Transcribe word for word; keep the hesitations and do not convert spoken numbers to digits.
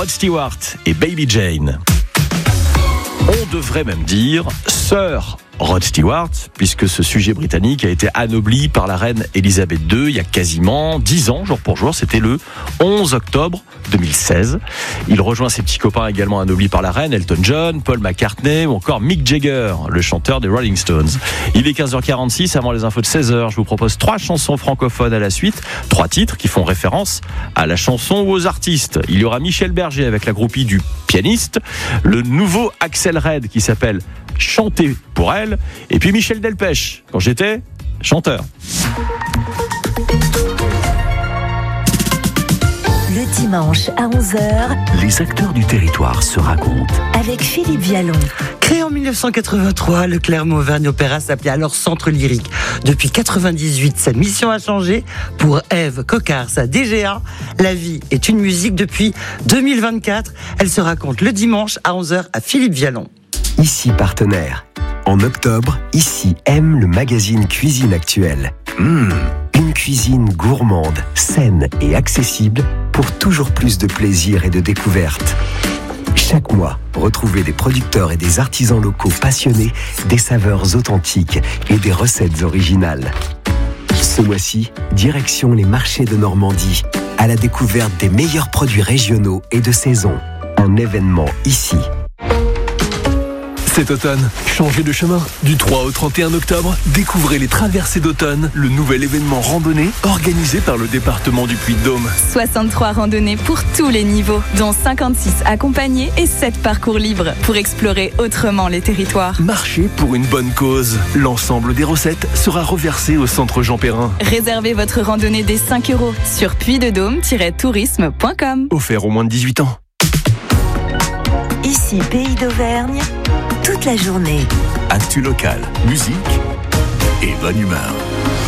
Rod Stewart et Baby Jane. On devrait même dire Sir Rod Stewart, puisque ce sujet britannique a été anobli par la reine Elisabeth deux il y a quasiment dix ans, jour pour jour. C'était le onze octobre deux mille seize. Il rejoint ses petits copains également anoblis par la reine, Elton John, Paul McCartney ou encore Mick Jagger, le chanteur des Rolling Stones. Il est quinze heures quarante-six, avant les infos de seize heures. Je vous propose trois chansons francophones à la suite, trois titres qui font référence à la chanson ou aux artistes. Il y aura Michel Berger avec la groupie du pianiste, le nouveau Axel Red qui s'appelle Chanter pour elle, et puis Michel Delpech, quand j'étais chanteur. Le dimanche à onze heures, les acteurs du territoire se racontent. Avec Philippe Vialon. Créé en dix-neuf cent quatre-vingt-trois, le Clermont-Auvergne Opéra s'appelait alors Centre Lyrique. Depuis quatre-vingt-dix-huit, sa mission a changé. Pour Ève Coquart, sa D G A, la vie est une musique depuis deux mille vingt-quatre. Elle se raconte le dimanche à onze heures à Philippe Vialon. Ici partenaire. En octobre, Ici aime le magazine Cuisine Actuelle. Mmh, une cuisine gourmande, saine et accessible pour toujours plus de plaisir et de découverte. Chaque mois, retrouvez des producteurs et des artisans locaux passionnés des saveurs authentiques et des recettes originales. Ce mois-ci, direction les marchés de Normandie, à la découverte des meilleurs produits régionaux et de saison. Un événement ici. Cet automne, changez de chemin. Du trois au trente et un octobre, découvrez les Traversées d'automne, le nouvel événement randonnée organisé par le département du Puy-de-Dôme. soixante-trois randonnées pour tous les niveaux, dont cinquante-six accompagnés et sept parcours libres pour explorer autrement les territoires. Marchez pour une bonne cause. L'ensemble des recettes sera reversé au centre Jean Perrin. Réservez votre randonnée dès cinq euros sur puy de dôme tiret tourisme point com. Offert aux moins de dix-huit ans. Ici Pays d'Auvergne, toute la journée. Actu local, musique et bonne humeur.